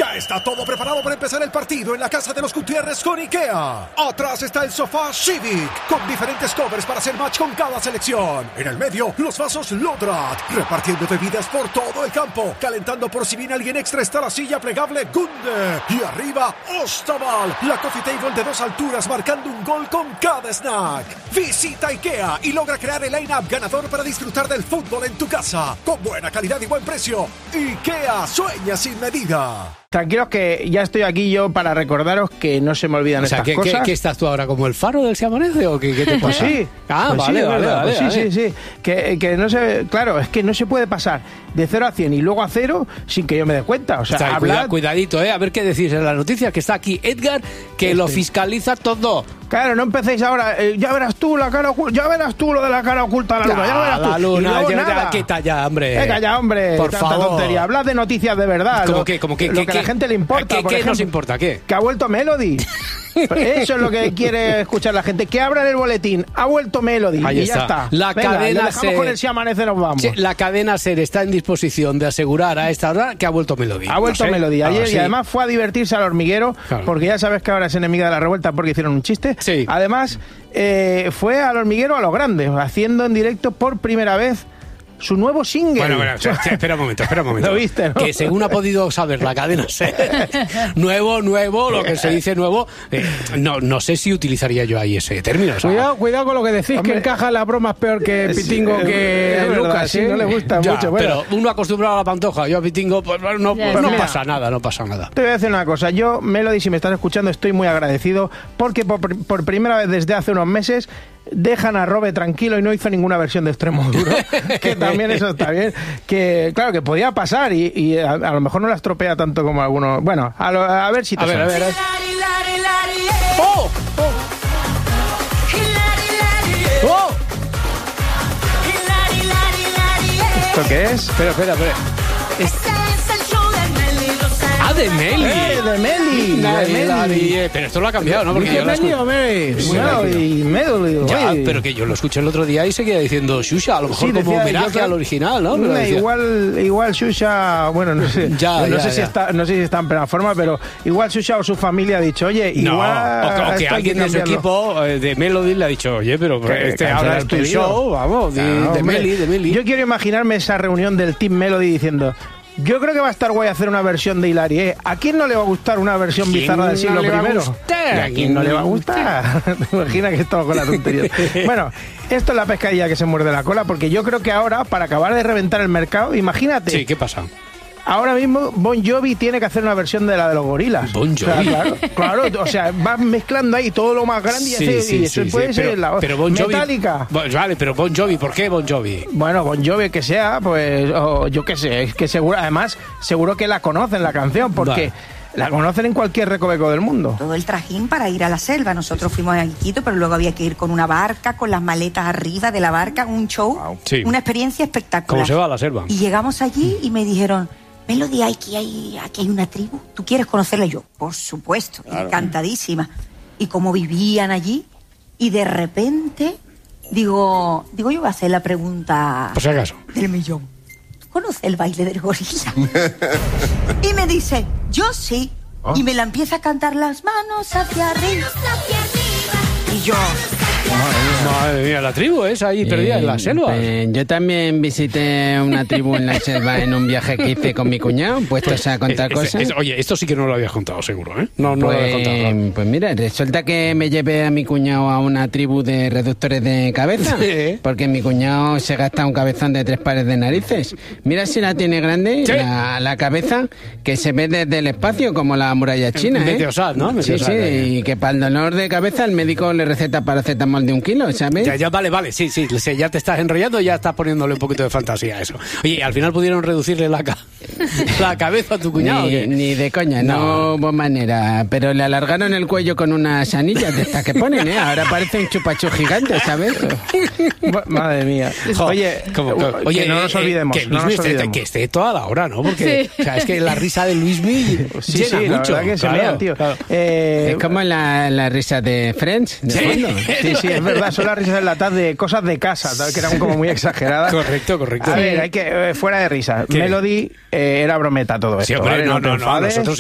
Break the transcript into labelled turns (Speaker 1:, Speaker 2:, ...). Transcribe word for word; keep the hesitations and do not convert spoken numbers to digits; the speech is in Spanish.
Speaker 1: Ya está todo preparado para empezar el partido en la casa de los Gutiérrez con IKEA. Atrás está el sofá Civic, con diferentes covers para hacer match con cada selección. En el medio, los vasos Lodrat, repartiendo bebidas por todo el campo. Calentando por si viene alguien extra está la silla plegable Gunde. Y arriba, Ostaval, la coffee table de dos alturas marcando un gol con cada snack. Visita IKEA y logra crear el line-up ganador para disfrutar del fútbol en tu casa. Con buena calidad y buen precio. IKEA, sueña sin medida.
Speaker 2: Tranquilos que ya estoy aquí yo para recordaros que no se me olvidan
Speaker 3: o sea,
Speaker 2: estas
Speaker 3: ¿qué,
Speaker 2: cosas.
Speaker 3: ¿qué, ¿Qué estás tú ahora como el faro del Se Amanece o qué, qué te pasa?
Speaker 2: Pues sí.
Speaker 3: Ah,
Speaker 2: pues
Speaker 3: vale,
Speaker 2: sí,
Speaker 3: vale,
Speaker 2: verdad,
Speaker 3: vale,
Speaker 2: pues
Speaker 3: vale.
Speaker 2: sí, sí, sí. Que, que no se, claro, es que no se puede pasar de cero a cien y luego a cero sin que yo me dé cuenta. O sea,
Speaker 3: O sea,
Speaker 2: hablar...
Speaker 3: cuida, cuidadito, ¿eh? A ver qué decís en la noticia, que está aquí Edgar, que este... lo fiscaliza todo.
Speaker 2: Claro, no empecéis ahora, eh, ya verás tú la cara oculta, ya verás tú lo de la cara oculta a la luna, ya, ya verás tú.
Speaker 3: La luna,
Speaker 2: ya,
Speaker 3: ya, quita ya, hombre.
Speaker 2: Venga ya, hombre,
Speaker 3: por
Speaker 2: tanta
Speaker 3: favor.
Speaker 2: tontería. Hablad de noticias de verdad.
Speaker 3: ¿Cómo
Speaker 2: lo,
Speaker 3: que, cómo que,
Speaker 2: lo
Speaker 3: que,
Speaker 2: que a
Speaker 3: que,
Speaker 2: la gente le importa.
Speaker 3: ¿Qué,
Speaker 2: por
Speaker 3: qué
Speaker 2: ejemplo,
Speaker 3: nos importa? ¿Qué?
Speaker 2: Que ha vuelto Melody. Eso es lo que quiere escuchar la gente. Que abran el boletín. Ha vuelto Melody.
Speaker 3: Ahí
Speaker 2: y
Speaker 3: está.
Speaker 2: ya está.
Speaker 3: La
Speaker 2: Venga,
Speaker 3: cadena
Speaker 2: le dejamos
Speaker 3: Ser...
Speaker 2: con el Si Amanece nos vamos.
Speaker 3: Sí, la cadena Ser está en disposición de asegurar a esta hora que ha vuelto Melody.
Speaker 2: Ha vuelto
Speaker 3: no sé.
Speaker 2: Melody ayer,
Speaker 3: ah, sí.
Speaker 2: y además fue a divertirse al hormiguero, claro. Porque ya sabes que ahora es enemiga de la revuelta porque hicieron un chiste.
Speaker 3: Sí.
Speaker 2: Además, eh, fue al hormiguero a lo grande, haciendo en directo por primera vez su nuevo single.
Speaker 3: Bueno, bueno, espera un momento, espera un momento.
Speaker 2: ¿Lo viste, no?
Speaker 3: Que según ha podido saber la cadena Ser, nuevo, nuevo, lo que se dice nuevo, eh, no, no sé si utilizaría yo ahí ese término. O sea,
Speaker 4: cuidado, cuidado con lo que decís,
Speaker 2: hombre,
Speaker 4: que encaja la broma peor que Pitingo,
Speaker 2: sí,
Speaker 4: que
Speaker 2: es
Speaker 4: Lucas,
Speaker 2: verdad, sí,
Speaker 4: ¿eh?
Speaker 2: no le gusta
Speaker 3: ya,
Speaker 2: mucho. Bueno.
Speaker 3: Pero uno acostumbrado a la pantoja, yo a Pitingo, pues no,
Speaker 5: Ya,
Speaker 3: pues no
Speaker 5: ya.
Speaker 3: pasa nada, no pasa nada.
Speaker 2: Te voy a decir una cosa, yo, Melody, si me estás escuchando, estoy muy agradecido porque por, por primera vez desde hace unos meses dejan a Robe tranquilo y no hizo ninguna versión de Extremo Duro, que también eso está bien, que claro, que podía pasar y, y a, a lo mejor no la estropea tanto como algunos. Bueno, a, lo, a ver si te
Speaker 3: A ver,
Speaker 2: suena.
Speaker 3: a ver, a ver.
Speaker 2: ¡Oh! ¡Oh! ¡Oh! ¿Esto qué es?
Speaker 3: Espera, espera, espera. Es... Ah, de Meli.
Speaker 2: ¡Eh, de Meli!
Speaker 3: La-
Speaker 2: de
Speaker 3: la-
Speaker 2: Meli.
Speaker 3: la- Pero esto lo ha cambiado, ¿no? Porque
Speaker 4: ¿Dice
Speaker 3: yo la
Speaker 4: Meli
Speaker 3: escu-
Speaker 4: o Mary?
Speaker 2: Bueno, y Melody.
Speaker 3: Ya,
Speaker 2: oye.
Speaker 3: pero que yo lo escuché el otro día y seguía diciendo Shusha, a lo mejor
Speaker 2: Sí,
Speaker 3: como
Speaker 2: decía,
Speaker 3: homenaje
Speaker 2: yo creo-
Speaker 3: al original, ¿no? Pero
Speaker 2: Nah,
Speaker 3: decía-
Speaker 2: igual, igual Shusha, bueno, no sé,
Speaker 3: Ya,
Speaker 2: no,
Speaker 3: ya,
Speaker 2: sé si
Speaker 3: ya.
Speaker 2: está, no sé si está en plena forma, pero igual Shusha o su familia ha dicho, oye,
Speaker 3: No,
Speaker 2: igual.
Speaker 3: o que, o que
Speaker 2: esto hay
Speaker 3: alguien de su
Speaker 2: cambiarlo.
Speaker 3: equipo eh, de Melody le ha dicho, oye, pero
Speaker 2: Que
Speaker 3: este
Speaker 2: cancela
Speaker 3: ahora
Speaker 2: el
Speaker 3: es tu
Speaker 2: pedido.
Speaker 3: show, vamos, de,
Speaker 2: Claro,
Speaker 3: de
Speaker 2: hombre.
Speaker 3: Meli, de Meli.
Speaker 2: Yo quiero imaginarme esa reunión del Team Melody diciendo, yo creo que va a estar guay hacer una versión de Hilarie. ¿A quién no le va a gustar una versión
Speaker 3: ¿Quién
Speaker 2: bizarra del siglo
Speaker 3: no le va a
Speaker 2: primero?
Speaker 3: gustar?
Speaker 2: ¿Y a quién no le va a gustar? ¿Te imaginas que estamos con la tontería? Bueno, esto es la pescadilla que se muerde la cola, porque yo creo que ahora, para acabar de reventar el mercado, imagínate,
Speaker 3: Sí, ¿qué pasa?
Speaker 2: ahora mismo Bon Jovi tiene que hacer una versión de la de los gorilas.
Speaker 3: Bon
Speaker 2: O sea,
Speaker 3: Jovi.
Speaker 2: claro, claro, o sea, vas mezclando ahí todo lo más grande y,
Speaker 3: Sí,
Speaker 2: ese-
Speaker 3: sí,
Speaker 2: y eso
Speaker 3: sí,
Speaker 2: puede
Speaker 3: sí,
Speaker 2: ser
Speaker 3: pero,
Speaker 2: la
Speaker 3: pero Bon Jovi,
Speaker 2: Metallica.
Speaker 3: Bon- vale, pero Bon Jovi, ¿por qué Bon Jovi?
Speaker 2: Bueno, Bon Jovi que sea, pues, o yo qué sé, es que seguro, además, seguro que la conocen la canción, porque
Speaker 3: Vale.
Speaker 2: la conocen en cualquier recoveco del mundo.
Speaker 6: Todo el trajín para ir a la selva. Nosotros fuimos a Iquitos, pero luego había que ir con una barca, con las maletas arriba de la barca, un show,
Speaker 3: Sí.
Speaker 6: una experiencia espectacular.
Speaker 3: ¿Cómo se va a la selva?
Speaker 6: Y llegamos allí y me dijeron, Melody, aquí hay, aquí hay una tribu, ¿tú quieres conocerla? Y yo, por supuesto, encantadísima. Y cómo vivían allí, y de repente, digo, digo, yo voy a hacer la pregunta
Speaker 3: Por si acaso.
Speaker 6: del millón. ¿Tú conoces el baile del gorila? Y me dice, yo sí.
Speaker 2: Oh.
Speaker 6: Y me la empieza a cantar las manos hacia arriba. Y yo,
Speaker 3: Madre mía, la tribu es ahí perdida en la selva.
Speaker 4: Pues, yo también visité una tribu en la selva en un viaje que hice con mi cuñado, puestos a contar
Speaker 3: Es- es-
Speaker 4: cosas.
Speaker 3: es- oye, esto sí que no lo habías contado, seguro, ¿eh? No, no lo habías contado.
Speaker 4: Pues,
Speaker 3: claro.
Speaker 4: pues mira, resulta que me llevé a mi cuñado a una tribu de reductores de cabeza,
Speaker 3: Sí.
Speaker 4: porque mi cuñado se gasta un cabezón de tres pares de narices. Mira si la tiene grande,
Speaker 3: Sí.
Speaker 4: la, la cabeza, que se ve desde el espacio como la muralla china, ¿eh?
Speaker 3: Meteosat, ¿no?
Speaker 4: Sí,
Speaker 3: Meteosat,
Speaker 4: sí,
Speaker 3: eh.
Speaker 4: y que para el dolor de cabeza el médico le receta paracetamol de un kilo, ¿sabes?
Speaker 3: Ya, ya, vale, vale, sí, sí, sí, ya te estás enrollando y ya estás poniéndole un poquito de fantasía a eso. Oye, ¿al final pudieron reducirle la, ca- la cabeza a tu cuñado?
Speaker 4: Ni,
Speaker 3: ¿o qué?
Speaker 4: ni de coña, no.
Speaker 3: No.
Speaker 4: hubo manera. Pero le alargaron el cuello con unas anillas de estas que ponen, ¿eh? Ahora parece un chupachú gigante, ¿sabes?
Speaker 2: Ma- Madre mía.
Speaker 3: Jo,
Speaker 2: Oye,
Speaker 3: como- como-
Speaker 2: que
Speaker 3: oye,
Speaker 2: no nos
Speaker 3: eh,
Speaker 2: olvidemos.
Speaker 3: que,
Speaker 2: no
Speaker 3: Luismi
Speaker 2: nos
Speaker 3: esté,
Speaker 2: olvidemos.
Speaker 3: que esté toda la hora, ¿no? Porque
Speaker 5: Sí.
Speaker 3: o sea, es que la risa de Luismi
Speaker 2: Sí,
Speaker 3: llena
Speaker 2: sí, la
Speaker 3: mucho.
Speaker 2: verdad que se
Speaker 3: claro,
Speaker 2: mea, tío.
Speaker 3: claro.
Speaker 2: Eh,
Speaker 4: Es como la, la risa de Friends, de
Speaker 3: Sí.
Speaker 4: fondo.
Speaker 2: Sí, sí, es verdad, son las risas enlatadas de cosas de casa, ¿sabes? Que eran como muy exageradas.
Speaker 3: Correcto, correcto.
Speaker 2: A ver, hay que, eh, fuera de risa.
Speaker 3: ¿Qué?
Speaker 2: Melody eh, era brometa todo esto.
Speaker 3: Sí, hombre,
Speaker 2: ¿vale?
Speaker 3: no,
Speaker 2: te
Speaker 3: no, no,
Speaker 2: enfades.
Speaker 3: nosotros